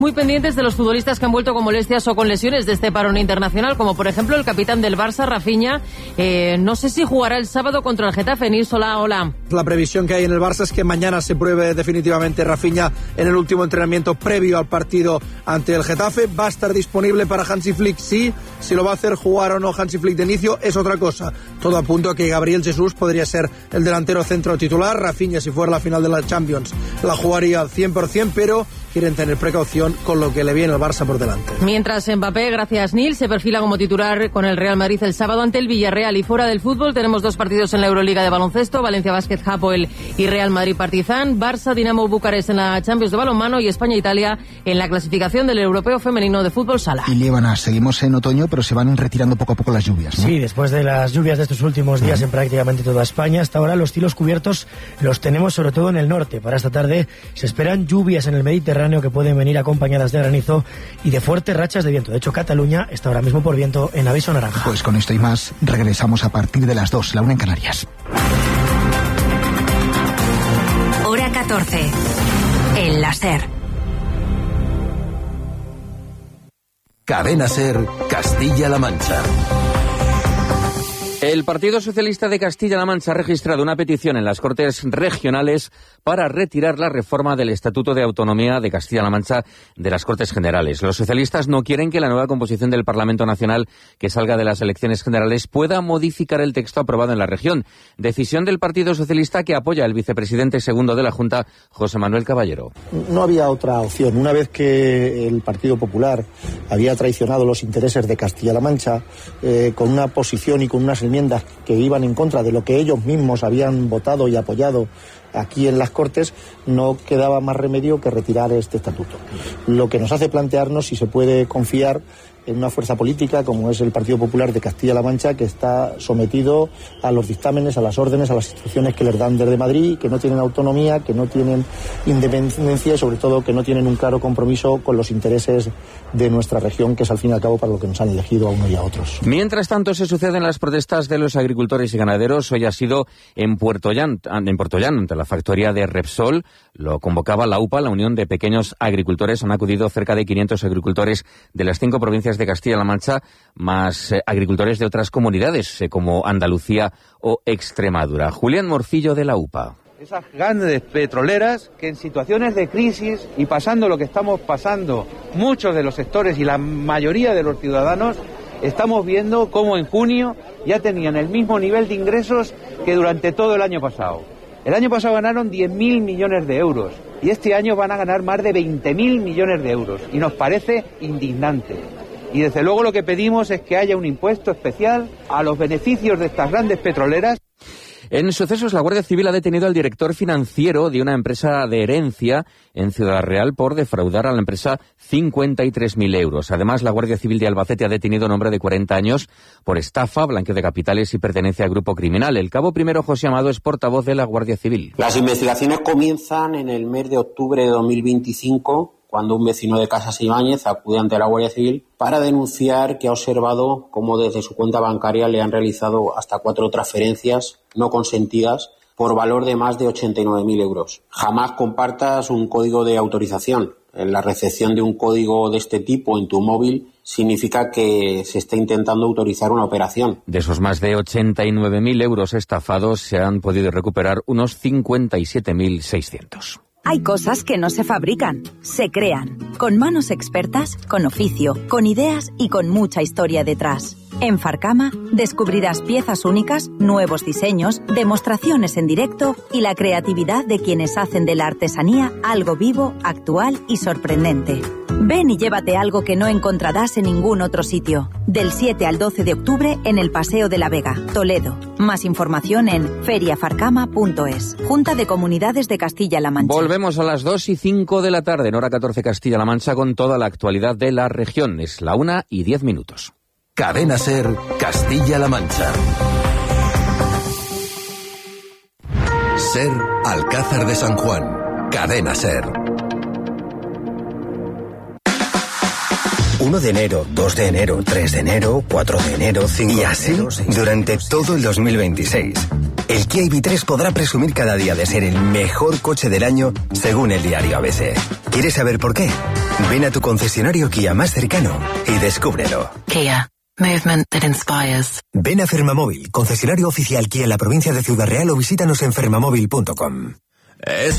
Muy pendientes de los futbolistas que han vuelto con molestias o con lesiones de este parón internacional, como por ejemplo el capitán del Barça, Rafinha. No sé si jugará el sábado contra el Getafe. Nils, hola. La previsión que hay en el Barça es que mañana se pruebe definitivamente Rafinha en el último entrenamiento previo al partido ante el Getafe. Va a estar disponible para Hansi Flick, sí. Si lo va a hacer jugar o no Hansi Flick de inicio es otra cosa. Todo apunta a que Gabriel Jesús podría ser el delantero centro titular. Rafinha, si fuera la final de la Champions, la jugaría al 100%, pero quieren tener precaución con lo que le viene al Barça por delante. Mientras Mbappé, gracias Nils, se perfila como titular con el Real Madrid el sábado ante el Villarreal. Y fuera del fútbol tenemos 2 partidos en la Euroliga de baloncesto: Valencia Basket Hapoel y Real Madrid Partizan, Barça Dinamo Bucarest en la Champions de balonmano y España-Italia en la clasificación del Europeo Femenino de Fútbol Sala. Y Líbana, seguimos en otoño, pero se van retirando poco a poco las lluvias, ¿no? Sí, después de las lluvias de estos últimos días en prácticamente toda España, hasta ahora los cielos cubiertos los tenemos sobre todo en el norte. Para esta tarde se esperan lluvias en el Mediterráneo que pueden venir acompañadas de granizo y de fuertes rachas de viento. De hecho, Cataluña está ahora mismo por viento en aviso naranja. Pues con esto y más regresamos a partir de las 2, la 1 en Canarias. Hora 14. El láser. Cadena SER, Castilla-La Mancha. El Partido Socialista de Castilla-La Mancha ha registrado una petición en las Cortes Regionales para retirar la reforma del Estatuto de Autonomía de Castilla-La Mancha de las Cortes Generales. Los socialistas no quieren que la nueva composición del Parlamento Nacional que salga de las elecciones generales pueda modificar el texto aprobado en la región. Decisión del Partido Socialista que apoya el vicepresidente segundo de la Junta, José Manuel Caballero. No había otra opción. Una vez que el Partido Popular había traicionado los intereses de Castilla-La Mancha con una posición y con unas enmiendas que iban en contra de lo que ellos mismos habían votado y apoyado aquí en las Cortes, no quedaba más remedio que retirar este estatuto. Lo que nos hace plantearnos si se puede confiar en una fuerza política como es el Partido Popular de Castilla-La Mancha, que está sometido a los dictámenes, a las órdenes, a las instrucciones que les dan desde Madrid, que no tienen autonomía, que no tienen independencia y sobre todo que no tienen un claro compromiso con los intereses de nuestra región, que es al fin y al cabo para lo que nos han elegido a uno y a otros. Mientras tanto se suceden las protestas de los agricultores y ganaderos. Hoy ha sido en Puerto Llano, ante la factoría de Repsol. Lo convocaba la UPA, la Unión de Pequeños Agricultores. Han acudido cerca de 500 agricultores de las 5 provincias de Castilla-La Mancha, más agricultores de otras comunidades como Andalucía o Extremadura. Julián Morcillo, de la UPA. Esas grandes petroleras que en situaciones de crisis y pasando lo que estamos pasando muchos de los sectores y la mayoría de los ciudadanos, estamos viendo cómo en junio ya tenían el mismo nivel de ingresos que durante todo el año pasado. El año pasado ganaron 10.000 millones de euros y este año van a ganar más de 20.000 millones de euros y nos parece indignante. Y desde luego lo que pedimos es que haya un impuesto especial a los beneficios de estas grandes petroleras. En sucesos, la Guardia Civil ha detenido al director financiero de una empresa de herencia en Ciudad Real por defraudar a la empresa 53.000 euros. Además, la Guardia Civil de Albacete ha detenido a un hombre de 40 años por estafa, blanqueo de capitales y pertenencia a grupo criminal. El cabo primero José Amado es portavoz de la Guardia Civil. Las investigaciones comienzan en el mes de octubre de 2025, cuando un vecino de Casas Ibáñez acude ante la Guardia Civil para denunciar que ha observado cómo desde su cuenta bancaria le han realizado hasta 4 transferencias no consentidas por valor de más de 89.000 euros. Jamás compartas un código de autorización. La recepción de un código de este tipo en tu móvil significa que se está intentando autorizar una operación. De esos más de 89.000 euros estafados se han podido recuperar unos 57.600. Hay cosas que no se fabrican, se crean, con manos expertas, con oficio, con ideas y con mucha historia detrás. En Farcama descubrirás piezas únicas, nuevos diseños, demostraciones en directo y la creatividad de quienes hacen de la artesanía algo vivo, actual y sorprendente. Ven y llévate algo que no encontrarás en ningún otro sitio. Del 7 al 12 de octubre en el Paseo de la Vega, Toledo. Más información en feriafarcama.es. Junta de Comunidades de Castilla-La Mancha. Volvemos a las 2:05 de la tarde en hora 14 Castilla-La Mancha con toda la actualidad de la región. Es la 1:10. Cadena SER, Castilla-La Mancha. SER, Alcázar de San Juan. Cadena SER. 1 de enero, 2 de enero, 3 de enero, 4 de enero, 5 y así enero, 6 durante todo el 2026. El Kia EV3 podrá presumir cada día de ser el mejor coche del año según el diario ABC. ¿Quieres saber por qué? Ven a tu concesionario Kia más cercano y descúbrelo. Kia. Movement that inspires. Ven a Fermamóvil, concesionario oficial Kia en la provincia de Ciudad Real, o visítanos en fermamóvil.com.